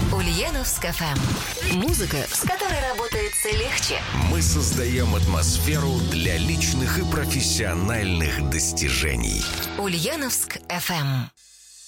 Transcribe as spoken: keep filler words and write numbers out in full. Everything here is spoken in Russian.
Ульяновск эф эм. Музыка, с которой работается легче. Мы создаем атмосферу для личных и профессиональных достижений. Ульяновск эф эм.